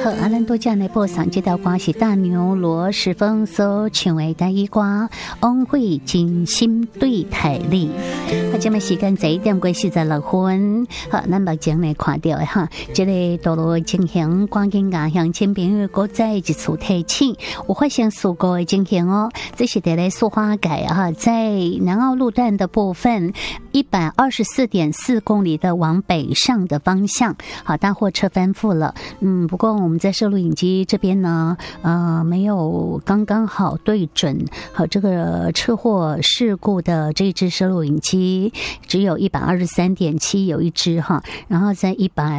好，咱多讲的播上这条歌是大牛罗时丰所唱的第一歌，往会真心对待你。好，这么时间11点过46分。好，咱目前来看到的哈，这个道路情形，赶紧甲乡亲朋友各再一次提醒，有发生事故的情形哦。这是在苏花改哈，在南澳路段的部分，124.4公里的往北上的方向，好，大货车翻覆了。不过我们在摄录影机这边呢，没有刚刚好对准好这个车祸事故的这一支摄录影机，只有123.7有一支哈，然后在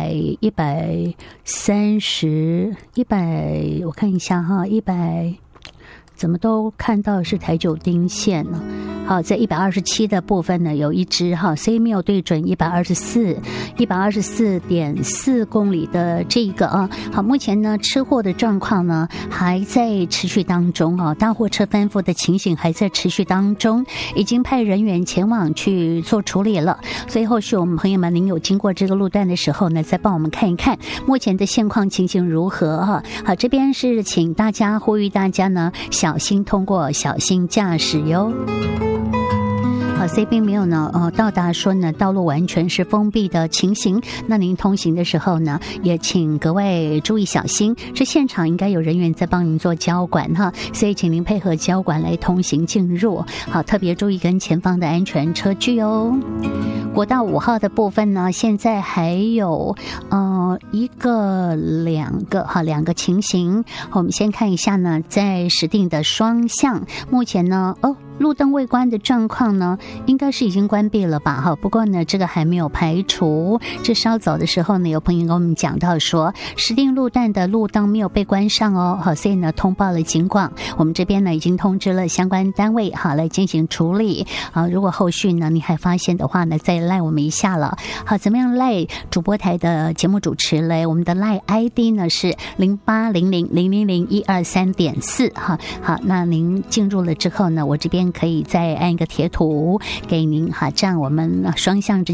130我看一下哈，100怎么都看到是台九丁线呢？好，在127的部分呢有一支哈，所以没有对准124.4公里的这个啊。好，目前呢车祸的状况呢还在持续当中啊，大货车翻覆的情形还在持续当中，已经派人员前往去做处理了。所以后续我们朋友们，您有经过这个路段的时候呢，再帮我们看一看目前的现况情形如何哈。好，这边是请大家呼吁大家呢小心通过，小心驾驶哟。好，所以并没有呢，到达说呢，道路完全是封闭的情形。那您通行的时候呢，也请格外注意小心。这现场应该有人员在帮您做交管哈，所以请您配合交管来通行进入。好，特别注意跟前方的安全车距哦。国道5号的部分呢，现在还有两个情形。我们先看一下呢，在指定的双向，目前呢，路灯未关的状况呢，应该是已经关闭了吧？哈，不过呢，这个还没有排除。这稍早的时候呢，有朋友跟我们讲到说，指定路段的路灯没有被关上哦。好，所以呢，通报了警广，我们这边呢已经通知了相关单位，好来进行处理。啊，如果后续呢你还发现的话呢，再赖我们一下了。好，怎么样赖主播台的节目主持嘞？我们的赖 ID 呢是0800000123.4。哈，好，那您进入了之后呢，我这边可以再按一个贴图给您哈，这样我们双向之